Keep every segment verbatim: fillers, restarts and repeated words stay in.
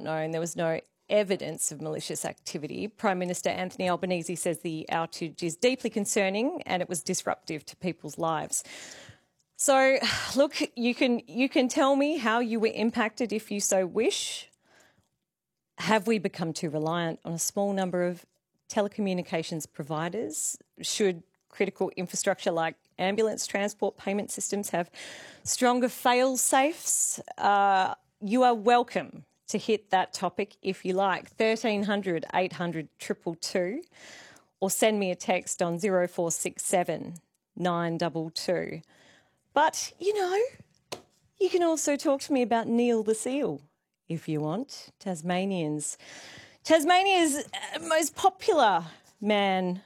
not known. There was no evidence of malicious activity. Prime Minister Anthony Albanese says the outage is deeply concerning and it was disruptive to people's lives. So, look, you can you can tell me how you were impacted if you so wish. Have we become too reliant on a small number of telecommunications providers? Should critical infrastructure like ambulance transport payment systems have stronger fail-safes? Uh, you are welcome to hit that topic if you like. thirteen hundred eight hundred two two two or send me a text on zero four six seven nine two two. But, you know, you can also talk to me about Neil the Seal if you want. Tasmanians. Tasmania's most popular man,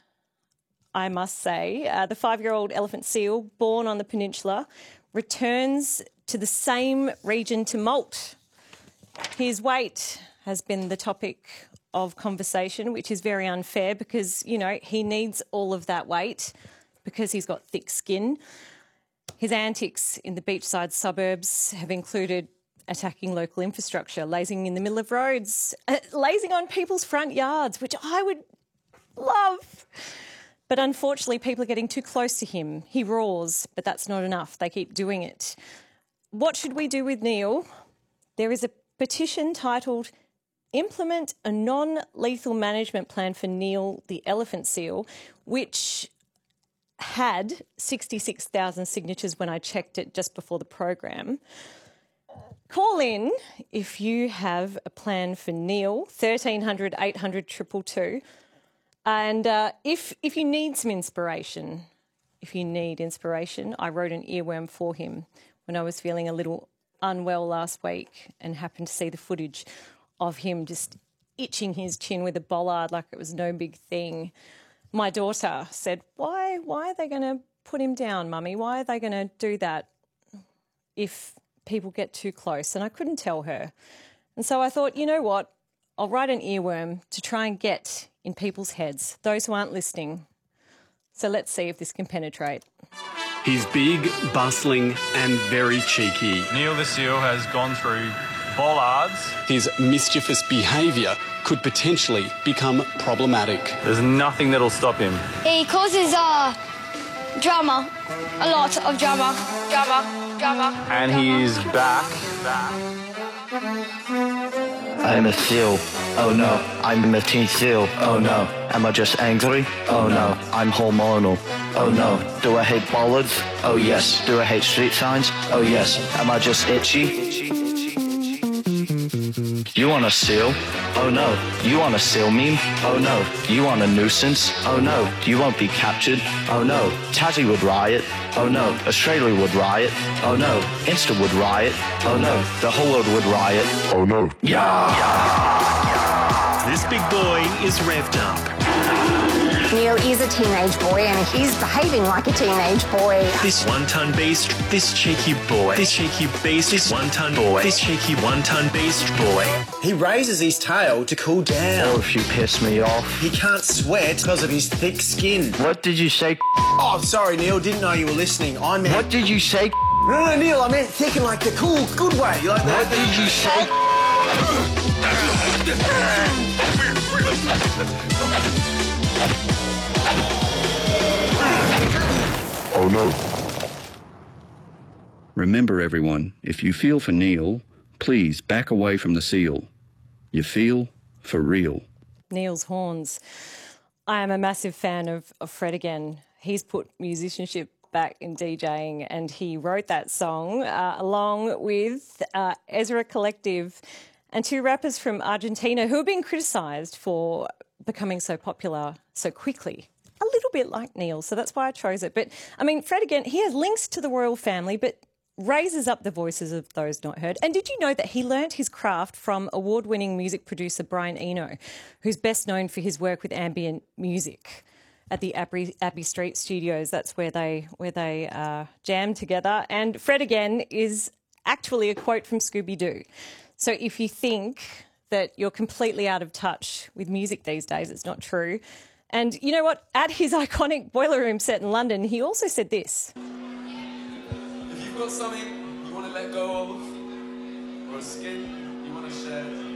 I must say. Uh, the five-year-old elephant seal, born on the peninsula, returns to the same region to molt. His weight has been the topic of conversation, which is very unfair because, you know, he needs all of that weight because he's got thick skin. His antics in the beachside suburbs have included attacking local infrastructure, lazing in the middle of roads, uh, lazing on people's front yards, which I would love. But unfortunately, people are getting too close to him. He roars, but that's not enough. They keep doing it. What should we do with Neil? There is a petition titled Implement a Non-Lethal Management Plan for Neil the Elephant Seal, which had sixty-six thousand signatures when I checked it just before the program. Call in if you have a plan for Neil, thirteen hundred eight hundred two two two. And uh, if, if you need some inspiration, if you need inspiration, I wrote an earworm for him when I was feeling a little unwell last week and happened to see the footage of him just itching his chin with a bollard like it was no big thing. My daughter said, why, why are they going to put him down, Mummy? Why are they going to do that if people get too close? And I couldn't tell her. And so I thought, you know what? I'll write an earworm to try and get in people's heads, those who aren't listening. So let's see if this can penetrate. He's big, bustling and very cheeky. Neil the Seal has gone through bollards. His mischievous behaviour could potentially become problematic. There's nothing that'll stop him. He causes uh, drama, a lot of drama, drama, drama. And drama. he's back. I'm a seal. Oh no. I'm a teen seal. Oh no. Am I just angry? Oh no. I'm hormonal. Oh no. Do I hate bollards? Oh yes. Do I hate street signs? Oh yes. Am I just itchy? You want a seal? Oh no. You want a seal meme? Oh no. You want a nuisance? Oh no. You won't be captured? Oh no. Tassie would riot? Oh no. Australia would riot? Oh no. Insta would riot? Oh no. The whole world would riot? Oh no. Yeah! yeah. This big boy is revved up. Neil is a teenage boy and he's behaving like a teenage boy. This one-ton beast, this cheeky boy, this cheeky beast, this one-ton boy, this cheeky one-ton beast boy. He raises his tail to cool down. Or if you piss me off. He can't sweat because of his thick skin. What did you say? Oh, sorry, Neil. Didn't know you were listening. I meant... What did you say? No, no, Neil. I meant thick in like the cool, good way. Like that. What did you say? Oh no. Remember everyone, if you feel for Neil, please back away from the seal. You feel for real. Neil's horns. I am a massive fan of, of Fred again. He's put musicianship back in DJing and he wrote that song uh, along with uh, Ezra Collective and two rappers from Argentina who have been criticised for becoming so popular so quickly. A little bit like Neil, so that's why I chose it. But, I mean, Fred, again, he has links to the royal family, but raises up the voices of those not heard. And did you know that he learnt his craft from award-winning music producer Brian Eno, who's best known for his work with ambient music at the Abbey, Abbey Street Studios? That's where they, where they uh, jam together. And Fred, again, is actually a quote from Scooby-Doo. So if you think that you're completely out of touch with music these days, it's not true. And you know what? At his iconic Boiler Room set in London, he also said this. If you've got something you want to let go of, or a skin you want to shed,